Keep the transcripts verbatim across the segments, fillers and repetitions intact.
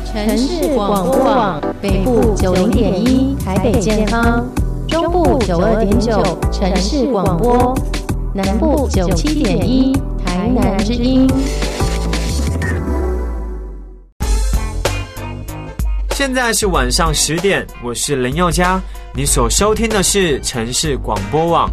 城市广播网北部九零点一台北健康，中部九二点九城市广播，南部九七点一台南之音。 现在是晚上十点，我是林宥嘉，你所收听的是城市广播网。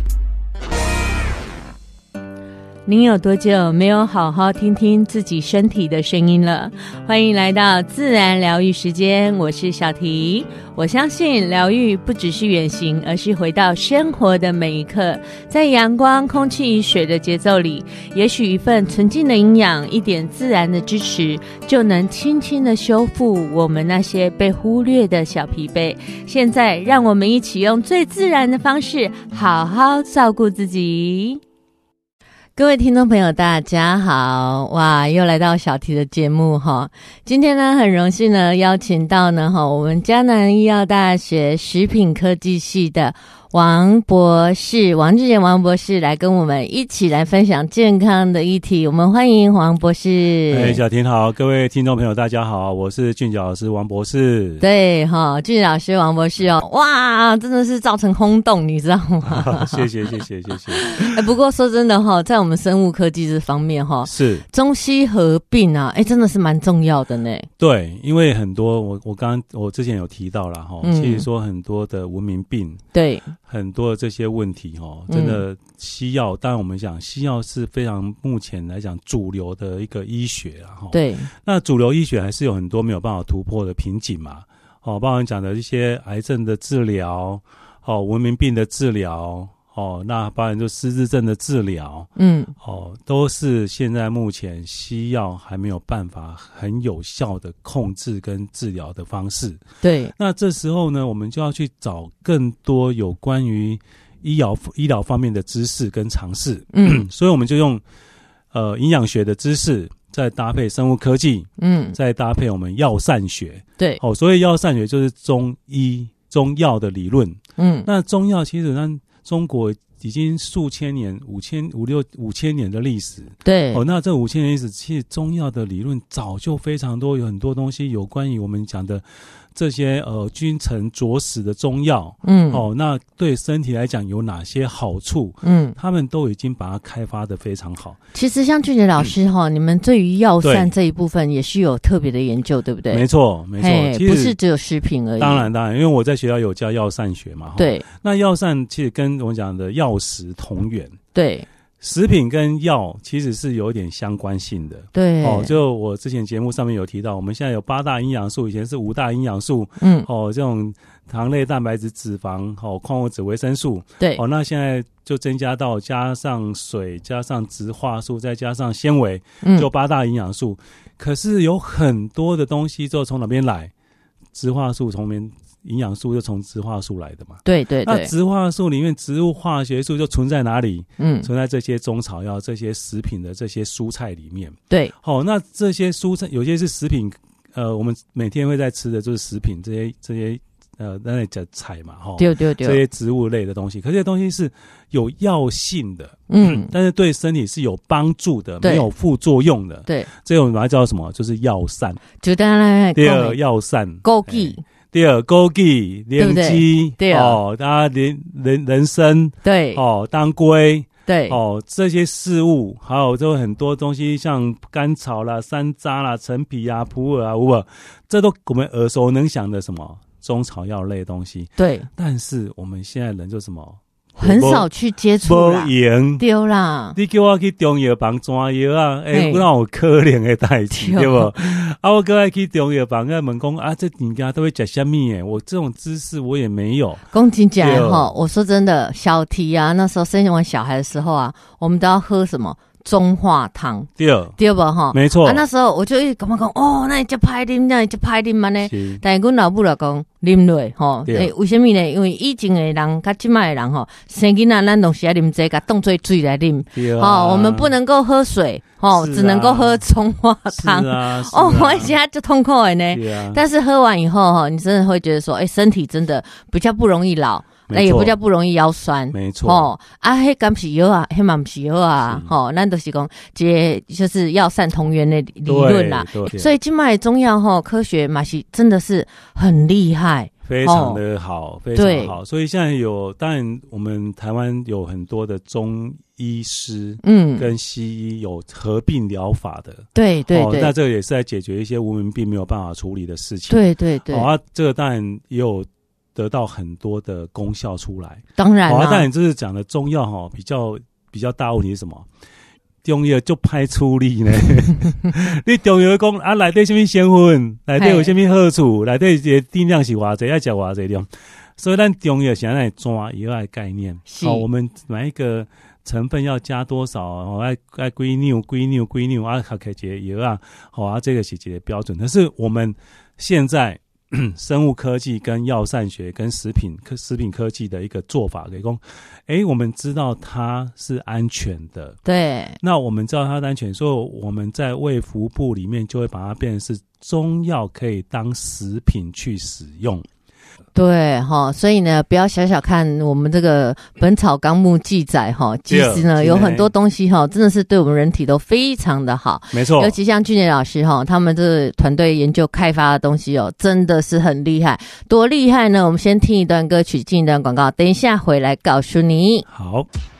您有多久没有好好听听自己身体的声音了？欢迎来到自然疗愈时间，我是小提。我相信疗愈不只是远行，而是回到生活的每一刻，在阳光、空气、水的节奏里，也许一份纯净的营养，一点自然的支持，就能轻轻的修复我们那些被忽略的小疲惫。现在让我们一起用最自然的方式，好好照顾自己。各位听众朋友大家好，哇，又来到小提的节目哈。今天呢很荣幸呢邀请到呢哈我们嘉南医药大学食品科技系的王博士，王志贤王博士来跟我们一起来分享健康的议题。我们欢迎王博士。 哎，小婷好，各位听众朋友大家好，我是俊角老师王博士。 对哈，俊角老师王博士哦，哇，真的是造成轰动，你知道吗？ 谢谢谢谢谢谢。 哎，不过说真的哈，在我们生物科技这方面哈， 是中西合并啊，哎，真的是蛮重要的呢。 对，因为很多我我刚我之前有提到啦哈、嗯，其实说很多的文明病， 对。 很多的这些问题哈，真的西药、嗯，当然我们讲西药是非常目前来讲主流的一个医学啊哈。 对。那主流医学还是有很多没有办法突破的瓶颈嘛，哦，包含讲的一些癌症的治疗，哦，文明病的治疗。哦，那包含就失智症的治疗，嗯，哦，都是现在目前西药还没有办法很有效的控制跟治疗的方式。 对， 那这时候呢，我们就要去找更多有关于医疗医疗方面的知识跟尝试。嗯，所以我们就用呃营养学的知识，再搭配生物科技，嗯，再搭配我们药膳学。 对， 哦，所以药膳学就是中医中药的理论。嗯，那中药其实呢。中国已经数千年、五千、五六、五千年的历史。 对， 哦，那这五千年历史，其实中药的理论早就非常多，有很多东西有关于我们讲的这些呃君臣佐使的中药，嗯，哦，那对身体来讲有哪些好处？嗯，他们都已经把它开发得非常好。 其实像俊杰老师哈、嗯，你们对于药膳这一部分也是有特别的研究，对不对？ 没错，没错， 其实不是只有食品而已。 当然，当然，因为我在学校有教药膳学嘛。 对， 那药膳其实跟我们讲的药食同源。 对。 食品跟药其实是有一点相关性的， 对哦。就我之前节目上面有提到，我们现在有八大营养素，以前是五大营养素，嗯，哦，这种糖类、蛋白质、脂肪，哦，矿物质、维生素， 对， 哦，那现在就增加到加上水、加上植化素，再加上纤维，嗯，就八大营养素。可是有很多的东西就从哪边来？植化素从边。营养素就从植化素来的嘛， 对对对。 那植化素里面植物化学素就存在哪里？嗯，存在这些中草药、这些食品的这些蔬菜里面。 对， 好、哦，那这些蔬菜有些是食品，呃，我们每天会在吃的就是食品，这些这些呃，那里讲菜嘛，哈、哦， 对对对， 这些植物类的东西，可是这些东西是有药性的，嗯，但是对身体是有帮助的，没有副作用的。 对， 这种我们还叫什么？就是药膳。 就当然， 第二药膳， 枸杞。 第二，枸杞、莲姬， 对哦，大家人人人参， 对， 哦，当归， 对， 哦，这些事物，还有就很多东西，像甘草啦、山楂啦、陈皮啊、普洱啊、乌洱，这都我们耳熟能详的什么中草药类的东西。 对， 但是我们现在人就什么？ 很少去接触啦，丢啦！ 你叫我去中药房抓药啊？哎、欸，让我可怜的代志，对不？啊，我过来去中药房，在问讲啊，这人家都会吃什么？哎，我这种知识我也没有。 公斤讲哈，我说真的，小提啊，那时候生完小孩的时候啊，我们都要喝什么？中化汤， 对对吧？哈， 没错。 啊，那时候我就一直感觉讲，哦，那你就歹啉，那你就歹啉嘛呢。但是阮老母就讲啉落，吼，诶，为什么呢？因为以前的人甲现在的人吼，生囡仔咱拢是要啉这个，当做水来啉。哦，我们不能够喝水，哦，啊、只能够喝中化汤。 是啊，是啊哦，我现在就痛苦的呢。啊、但是喝完以后，哈，你真的会觉得说，哎、欸，身体真的比较不容易老。 那也不叫不容易腰酸， 没错哦啊，迄敢是药啊，迄嘛不是药啊，吼、哦，咱都是讲这就是药膳同源的理论啦。所以今麦中药吼科学嘛是真的是很厉害。 非常的好，哦、非常好。所以现在有，当然我们台湾有很多的中医师，嗯，跟西医有合并疗法的， 对对对、哦。 那这个也是在解决一些无名病没有办法处理的事情。 对对对。 好、哦、啊，这个当然也有得到很多的功效出来。 当然啦、 好、啊，当然这是讲的中药哈，比较比较大问题是什么？中药就歹处理呢，你中药讲啊，内底什么成分，内底有什么好处，内底的定量是偌济，要吃偌济量，所以咱中药现在抓药的概念，好、哦，我们每一个成分要加多少，哦，爱爱几两几两几两啊，合起一个药啊，好、哦、啊，这个是一个标准。可是我们现在生物科技跟药膳学跟食品科食品科技的一个做法，可以说，哎，我们知道它是安全的， 对。那我们知道它是安全，所以我们在卫福部里面就会把它变成是中药可以当食品去使用。 对哈，所以呢，不要小小看我们这个《本草纲目》记载哈，其实呢有很多东西哈，真的是对我们人体都非常的好。 没错， 尤其像俊杰老师哈，他们这个团队研究开发的东西哦，真的是很厉害。多厉害呢？我们先听一段歌曲，进一段广告，等一下回来告诉你。 好。